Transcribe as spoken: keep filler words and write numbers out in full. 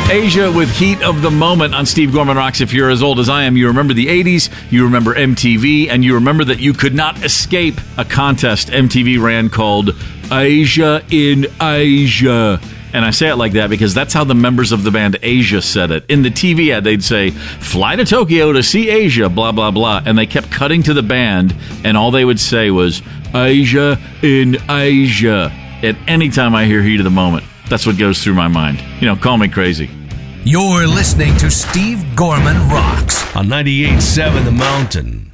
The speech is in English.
Asia with Heat of the Moment on Steve Gorman Rocks. If you're as old as I am, you remember the eighties, you remember M T V, and you remember that you could not escape a contest M T V ran called Asia in Asia. And I say it like that because that's how the members of the band Asia said it. In the T V ad, they'd say, fly to Tokyo to see Asia, blah, blah, blah. And they kept cutting to the band, and all they would say was, Asia in Asia. At any time I hear Heat of the Moment, that's what goes through my mind. You know, call me crazy. You're listening to Steve Gorman Rocks on ninety-eight point seven The Mountain.